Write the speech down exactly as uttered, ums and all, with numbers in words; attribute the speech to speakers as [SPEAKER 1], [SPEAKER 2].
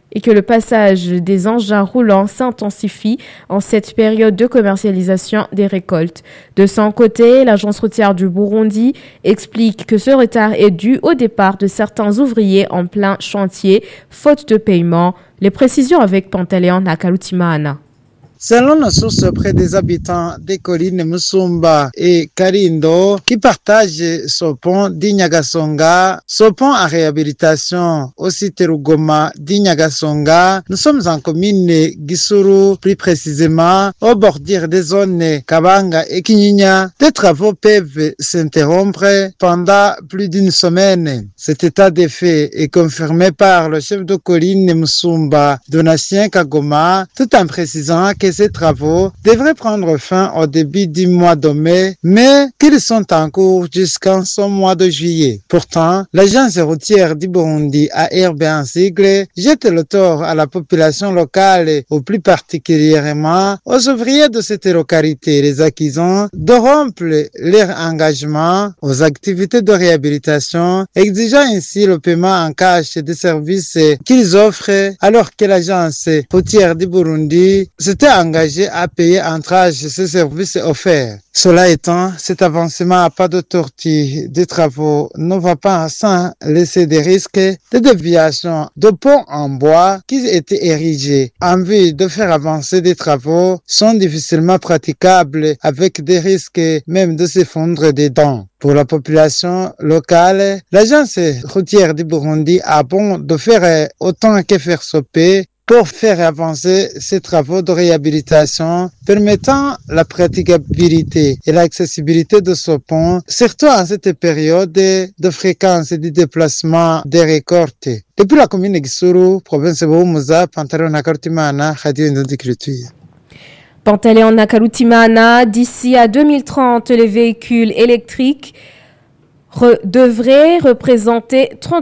[SPEAKER 1] et que le passage des engins roulants s'intensifie en cette période de commercialisation des récoltes. De son côté, l'agence routière du Burundi explique que ce retard est dû au départ de certains ouvriers en plein chantier, faute de paiement. Les précisions avec Pantaleon Nakalutimana.
[SPEAKER 2] Selon nos sources auprès des habitants des collines Musumba et Karindo qui partagent ce pont d'Inyagasonga, ce pont en réhabilitation aussi Terugoma d'Inyagasonga, nous sommes en commune Gisuru, plus précisément au bordure des zones Kabanga et Kinyinya. Des travaux peuvent s'interrompre pendant plus d'une semaine. Cet état de fait est confirmé par le chef de colline Musumba, Donatien Kagoma, tout en précisant que ces travaux devraient prendre fin au début du mois de mai, mais qu'ils sont en cours jusqu'en ce mois de juillet. Pourtant, l'agence routière du Burundi, A R B en sigle, jette le tort à la population locale et au plus particulièrement aux ouvriers de cette localité, les accusant de rompre leur engagement aux activités de réhabilitation, exigeant ainsi le paiement en cash des services qu'ils offrent, alors que l'agence routière du Burundi s'était engagé à payer en tranche ces services offerts. Cela étant, cet avancement à pas de tortue des travaux ne va pas sans laisser des risques de déviation de ponts en bois qui étaient érigés en vue de faire avancer des travaux sont difficilement praticables avec des risques même de s'effondrer dedans. Pour la population locale, l'agence routière du Burundi a bon de faire autant que faire sauter pour faire avancer ces travaux de réhabilitation permettant la praticabilité et l'accessibilité de ce pont, surtout en cette période de fréquence et de déplacement des récoltes. Depuis la commune de Gisuru, province de Buhumuza, Pantaleon Nakalutimana, Radio Indundi Culture.
[SPEAKER 1] Pantaleon Nakalutimana, d'ici à deux mille trente, les véhicules électriques re- devraient représenter trente